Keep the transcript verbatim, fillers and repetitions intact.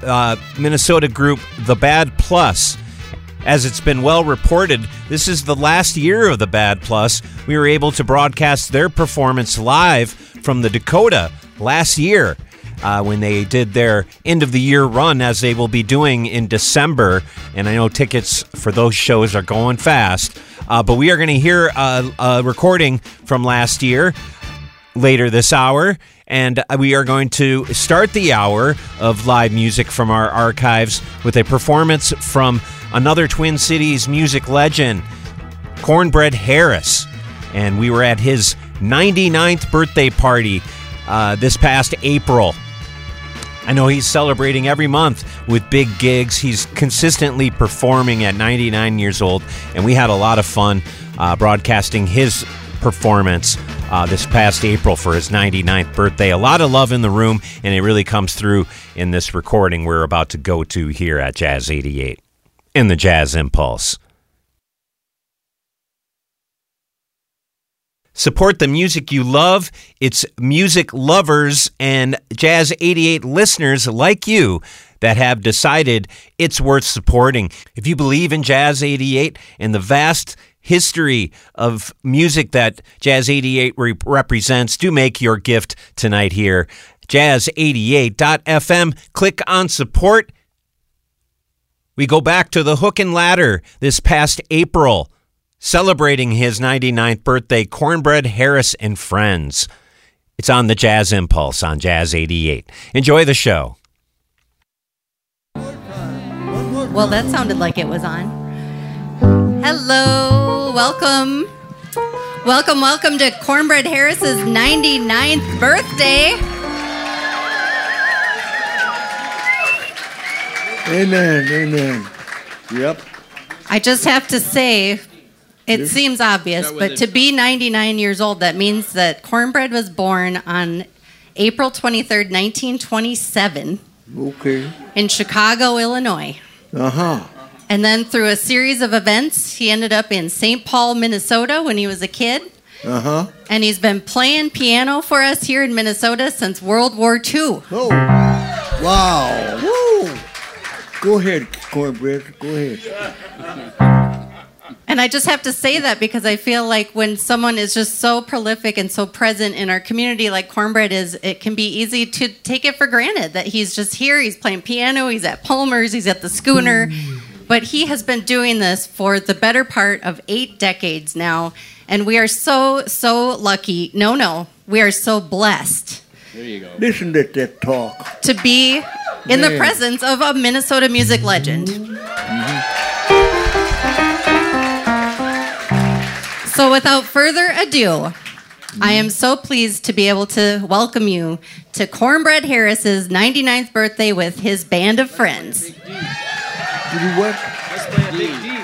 uh, Minnesota group The Bad Plus. As it's been well reported, this is the last year of The Bad Plus. We were able to broadcast their performance live from the Dakota last year uh, when they did their end-of-the-year run, as they will be doing in December. And I know tickets for those shows are going fast. Uh, but we are going to hear a, a recording from last year later this hour. And we are going to start the hour of live music from our archives with a performance from another Twin Cities music legend, Cornbread Harris. And we were at his ninety-ninth birthday party uh, this past April. I know he's celebrating every month with big gigs. He's consistently performing at ninety-nine years old, and we had a lot of fun uh, broadcasting his performance uh, this past April for his ninety-ninth birthday. A lot of love in the room, and it really comes through in this recording we're about to go to here at Jazz eighty-eight in the Jazz Impulse. Support the music you love. It's music lovers and Jazz eighty-eight listeners like you that have decided it's worth supporting. If you believe in Jazz eighty-eight and the vast history of music that Jazz eighty-eight re- represents, do make your gift tonight here. jazz eighty-eight dot f m. Click on support. We go back to the Hook and Ladder this past April, celebrating his ninety-ninth birthday, Cornbread Harris and Friends. It's on the Jazz Impulse on Jazz eighty-eight. Enjoy the show. Well, that sounded like it was on. Hello, welcome. Welcome, welcome to Cornbread Harris's ninety-ninth birthday. Amen, amen. Yep. I just have to say, it seems obvious, but to be ninety-nine years old, that means that Cornbread was born on April twenty-third, nineteen twenty-seven. Okay. In Chicago, Illinois. Uh-huh. And then through a series of events, he ended up in Saint Paul, Minnesota when he was a kid. Uh-huh. And he's been playing piano for us here in Minnesota since World War Two. Oh. Wow. Woo. Go ahead, Cornbread. Go ahead. And I just have to say that because I feel like when someone is just so prolific and so present in our community like Cornbread is, it can be easy to take it for granted that he's just here, he's playing piano, he's at Palmer's, he's at the Schooner. But he has been doing this for the better part of eight decades now. And we are so, so lucky. No, no. We are so blessed. There you go. Listen to that talk. To be in Man. the presence of a Minnesota music legend. Mm-hmm. So without further ado, I am so pleased to be able to welcome you to Cornbread Harris's ninety-ninth birthday with his band of friends. Did you what? Let's play a big D.